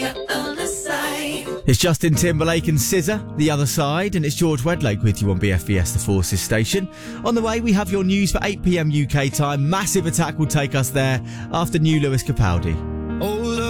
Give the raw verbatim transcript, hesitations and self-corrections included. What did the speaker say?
other side. It's Justin Timberlake and S Z A, The Other Side, and it's George Wedlake with you on B F B S The Forces station. On the way, we have your news for eight p m U K time. Massive Attack will take us there after new Lewis Capaldi.